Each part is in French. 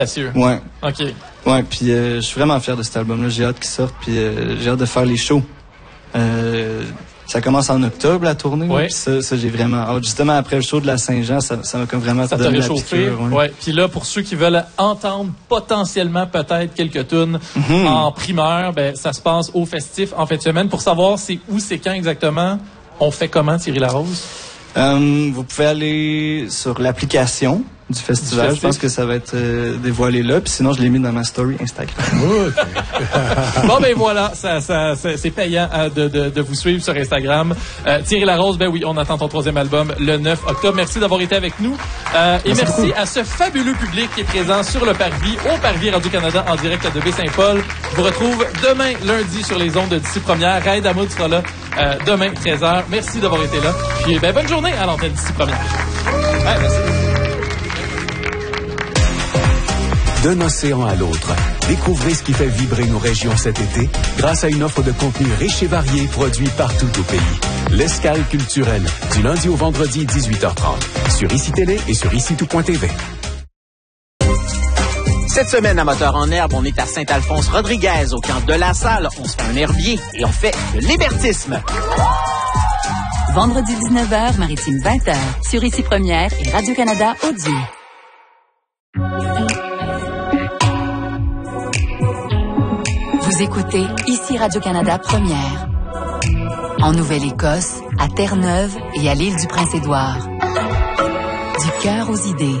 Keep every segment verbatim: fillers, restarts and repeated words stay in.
Sûr. Ouais. OK. Ouais, puis euh, je suis vraiment fier de cet album-là. J'ai hâte qu'il sorte, puis euh, j'ai hâte de faire les shows. Euh, ça commence en octobre, la tournée. Ouais. Puis ça, ça j'ai vraiment hâte. Justement, après le show de la Saint-Jean, ça, ça m'a comme vraiment ça t'a donné la réchauffé. piqûre. Ouais. Ouais. Puis là, pour ceux qui veulent entendre potentiellement peut-être quelques tunes Mm-hmm. en primeur, ben ça se passe au Festif en fin de semaine. Pour savoir c'est où, c'est quand exactement, on fait comment, Thierry Larose? Euh, vous pouvez aller sur l'application du festival. Du je pense que ça va être euh, dévoilé là. Puis sinon, je l'ai mis dans ma story Instagram. Bon, ben voilà, ça, ça, ça, c'est payant euh, de, de, de vous suivre sur Instagram. Euh, Thierry Larose, ben oui, on attend ton troisième album le neuf octobre. Merci d'avoir été avec nous. Euh, et merci, merci à ce fabuleux public qui est présent sur le Parvis, au Parvis Radio-Canada en direct de Baie-Saint-Paul. Je vous retrouve demain, lundi, sur les ondes de D'ici Première. Raid Hamoud sera là euh, demain, treize heures. Merci d'avoir été là. Puis, ben, bonne journée à l'antenne D'ici Première. Ouais, merci. D'un océan à l'autre, découvrez ce qui fait vibrer nos régions cet été grâce à une offre de contenu riche et varié produit partout au pays. L'escale culturelle, du lundi au vendredi, dix-huit heures trente, sur Ici Télé et sur ici tout point t v. Cette semaine, à Moteur en herbe, on est à Saint-Alphonse-Rodriguez, au camp de la Salle. On se fait un herbier et on fait le libertisme. Vendredi dix-neuf heures, Maritime vingt heures, sur Ici Première et Radio-Canada Audio. Vous écoutez Ici Radio-Canada Première. En Nouvelle-Écosse, à Terre-Neuve et à l'île du Prince-Édouard. Du cœur aux idées.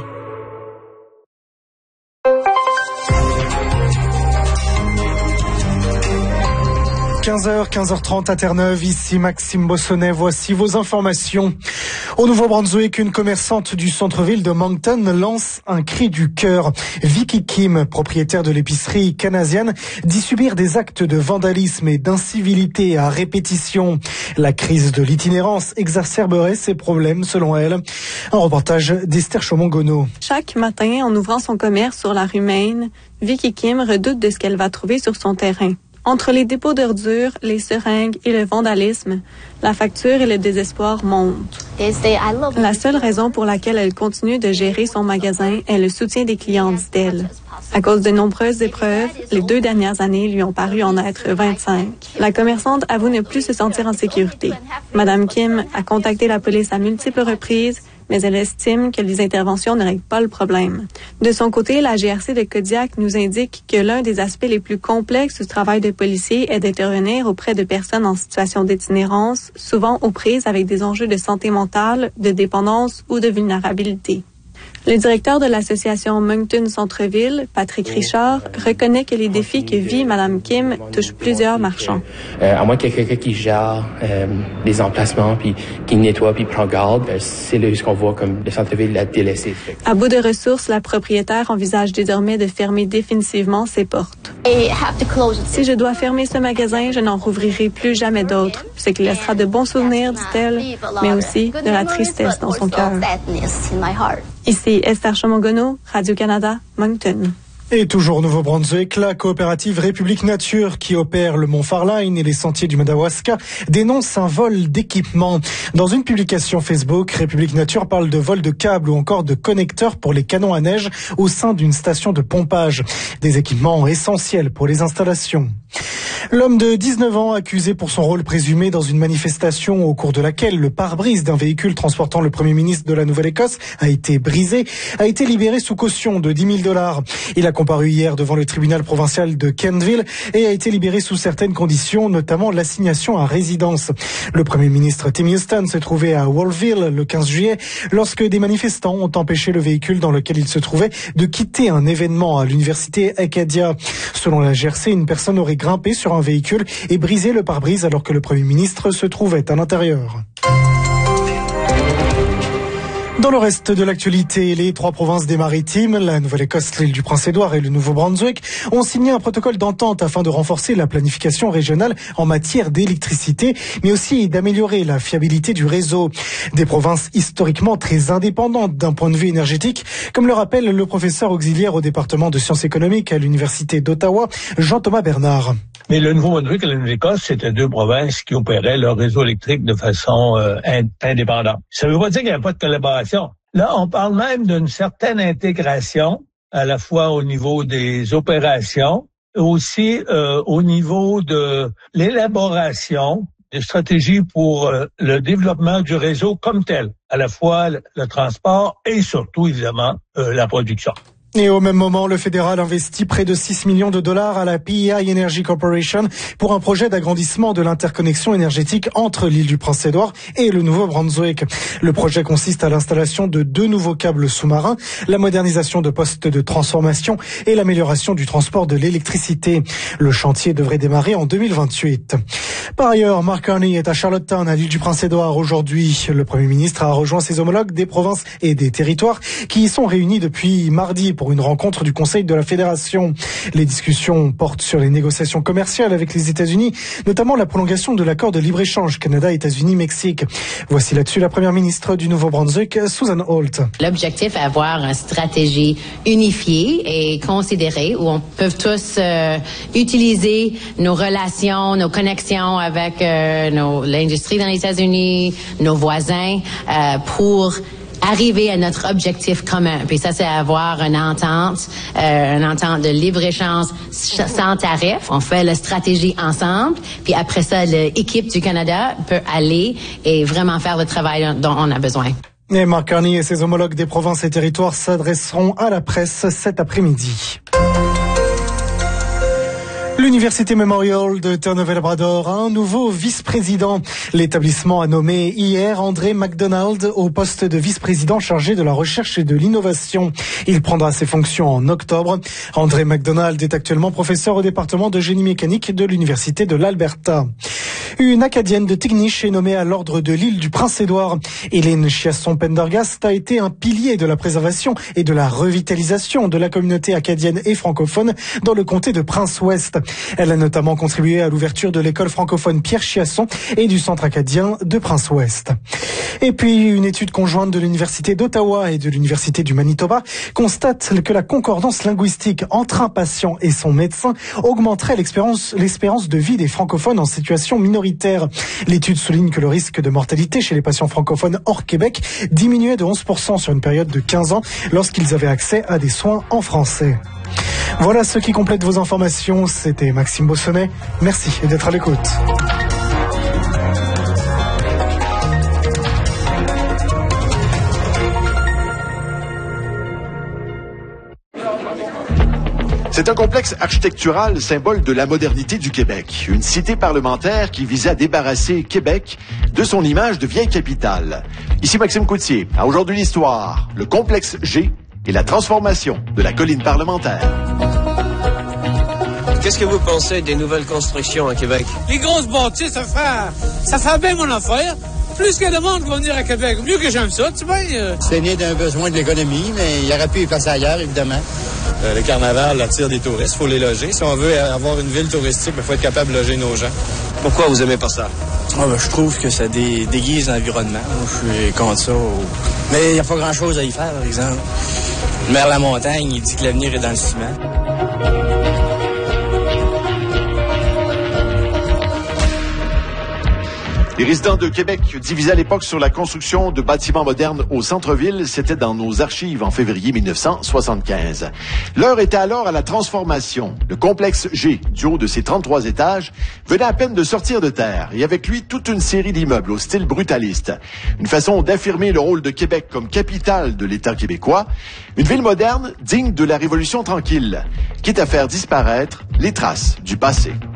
quinze heures, quinze heures trente à Terre-Neuve, ici Maxime Bossonnet, voici vos informations. Au Nouveau-Brunswick, une commerçante du centre-ville de Moncton lance un cri du cœur. Vicky Kim, propriétaire de l'épicerie canadienne, dit subir des actes de vandalisme et d'incivilité à répétition. La crise de l'itinérance exacerberait ces problèmes, selon elle. Un reportage d'Esther Chaumont-Gonneau. Chaque matin, en ouvrant son commerce sur la rue Main, Vicky Kim redoute de ce qu'elle va trouver sur son terrain. Entre les dépôts d'ordures, les seringues et le vandalisme, la facture et le désespoir montent. La seule raison pour laquelle elle continue de gérer son magasin est le soutien des clients, dit-elle. À cause de nombreuses épreuves, les deux dernières années lui ont paru en être vingt-cinq. La commerçante avoue ne plus se sentir en sécurité. Madame Kim a contacté la police à multiples reprises, mais elle estime que les interventions ne règlent pas le problème. De son côté, la G R C de Kodiak nous indique que l'un des aspects les plus complexes du travail de policier est d'intervenir auprès de personnes en situation d'itinérance, souvent aux prises avec des enjeux de santé mentale, de dépendance ou de vulnérabilité. Le directeur de l'association Moncton Centre-Ville, Patrick Richard, reconnaît que les défis que vit Mme Kim touchent plusieurs marchands. Euh, à moins qu'il y ait quelqu'un qui gère euh, les emplacements, puis qui nettoie, puis prend garde, euh, c'est là ce qu'on voit comme le centre-ville a délaissé. À bout de ressources, la propriétaire envisage désormais de fermer définitivement ses portes. Si je dois fermer ce magasin, je n'en rouvrirai plus jamais d'autres, ce qui laissera de bons souvenirs, dit-elle, mais aussi de la tristesse dans son cœur. Ici Esther Chaumont-Gonneau, Radio-Canada, Moncton. Et toujours au Nouveau-Brunswick, la coopérative République Nature qui opère le Mont Farline et les sentiers du Madawaska dénonce un vol d'équipement. Dans une publication Facebook, République Nature parle de vol de câbles ou encore de connecteurs pour les canons à neige au sein d'une station de pompage. Des équipements essentiels pour les installations. L'homme de dix-neuf ans accusé pour son rôle présumé dans une manifestation au cours de laquelle le pare-brise d'un véhicule transportant le Premier ministre de la Nouvelle-Écosse a été brisé, a été libéré sous caution de dix mille dollars. Il a comparu hier devant le tribunal provincial de Kentville et a été libéré sous certaines conditions, notamment l'assignation à résidence. Le Premier ministre Tim Houston se trouvait à Wolfville le quinze juillet lorsque des manifestants ont empêché le véhicule dans lequel il se trouvait de quitter un événement à l'université Acadia. Selon la G R C, une personne aurait grimpé sur un véhicule et brisé le pare-brise alors que le Premier ministre se trouvait à l'intérieur. Dans le reste de l'actualité, les trois provinces des Maritimes, la Nouvelle-Écosse, l'île du Prince-Édouard et le Nouveau-Brunswick, ont signé un protocole d'entente afin de renforcer la planification régionale en matière d'électricité, mais aussi d'améliorer la fiabilité du réseau. Des provinces historiquement très indépendantes d'un point de vue énergétique, comme le rappelle le professeur auxiliaire au département de sciences économiques à l'Université d'Ottawa, Jean-Thomas Bernard. Mais le Nouveau-Brunswick et la Nouvelle-Écosse, c'était deux provinces qui opéraient leur réseau électrique de façon euh, indépendante. Ça ne veut pas dire qu'il n'y avait pas de collaboration. Là, on parle même d'une certaine intégration à la fois au niveau des opérations, aussi euh, au niveau de l'élaboration des stratégies pour euh, le développement du réseau comme tel, à la fois le, le transport et surtout, évidemment, euh, la production. Et au même moment, le fédéral investit près de six millions de dollars à la P E I Energy Corporation pour un projet d'agrandissement de l'interconnexion énergétique entre l'île du Prince-Édouard et le Nouveau-Brunswick. Le projet consiste à l'installation de deux nouveaux câbles sous-marins, la modernisation de postes de transformation et l'amélioration du transport de l'électricité. Le chantier devrait démarrer en deux mille vingt-huit. Par ailleurs, Mark Carney est à Charlottetown, à l'île du Prince-Édouard aujourd'hui. Le Premier ministre a rejoint ses homologues des provinces et des territoires qui y sont réunis depuis mardi pour une rencontre du Conseil de la Fédération. Les discussions portent sur les négociations commerciales avec les États-Unis, notamment la prolongation de l'accord de libre-échange Canada-États-Unis-Mexique. Voici là-dessus la première ministre du Nouveau-Brunswick, Susan Holt. L'objectif est d'avoir une stratégie unifiée et considérée où on peut tous euh, utiliser nos relations, nos connexions avec euh, nos, l'industrie dans les États-Unis, nos voisins, euh, pour arriver à notre objectif commun. Puis ça, c'est avoir une entente, euh, une entente de libre-échange sans tarif. On fait la stratégie ensemble. Puis après ça, l'équipe du Canada peut aller et vraiment faire le travail dont on a besoin. Et Mark Carney et ses homologues des provinces et territoires s'adresseront à la presse cet après-midi. L'Université Memorial de Terre-Neuve-et-Labrador a un nouveau vice-président. L'établissement a nommé hier André MacDonald au poste de vice-président chargé de la recherche et de l'innovation. Il prendra ses fonctions en octobre. André MacDonald est actuellement professeur au département de génie mécanique de l'Université de l'Alberta. Une Acadienne de Tignish est nommée à l'ordre de l'île du Prince-Édouard. Hélène Chiasson-Pendergast a été un pilier de la préservation et de la revitalisation de la communauté acadienne et francophone dans le comté de Prince-Ouest. Elle a notamment contribué à l'ouverture de l'école francophone Pierre Chiasson et du centre acadien de Prince-Ouest. Et puis, une étude conjointe de l'Université d'Ottawa et de l'Université du Manitoba constate que la concordance linguistique entre un patient et son médecin augmenterait l'espérance, l'espérance de vie des francophones en situation minoritaire. L'étude souligne que le risque de mortalité chez les patients francophones hors Québec diminuait de onze pour cent sur une période de quinze ans lorsqu'ils avaient accès à des soins en français. Voilà ce qui complète vos informations. C'était Maxime Beausonnet. Merci d'être à l'écoute. C'est un complexe architectural symbole de la modernité du Québec. Une cité parlementaire qui visait à débarrasser Québec de son image de vieille capitale. Ici Maxime Coutier. À Aujourd'hui l'Histoire, le complexe G et la transformation de la colline parlementaire. Qu'est-ce que vous pensez des nouvelles constructions à Québec? Les grosses bâtisses, ça fait, ça fait bien mon affaire. Plus qu'il y a de monde qui va venir à Québec, mieux que j'aime ça, tu vois. Euh... C'est né d'un besoin de l'économie, mais il aurait pu y passer ailleurs, évidemment. Euh, le carnaval attire des touristes, il faut les loger. Si on veut avoir une ville touristique, il faut être capable de loger nos gens. Pourquoi vous aimez pas ça? Oh, ben, je trouve que ça dé- déguise l'environnement. Je suis contre ça. Mais il n'y a pas grand-chose à y faire, par exemple. Le maire Lamontagne, il dit que l'avenir est dans le ciment. Les résidents de Québec divisés à l'époque sur la construction de bâtiments modernes au centre-ville, c'était dans nos archives en février mille neuf cent soixante-quinze. L'heure était alors à la transformation. Le complexe G, du haut de ses trente-trois étages, venait à peine de sortir de terre, et avec lui toute une série d'immeubles au style brutaliste. Une façon d'affirmer le rôle de Québec comme capitale de l'État québécois, une ville moderne digne de la Révolution tranquille, quitte à faire disparaître les traces du passé.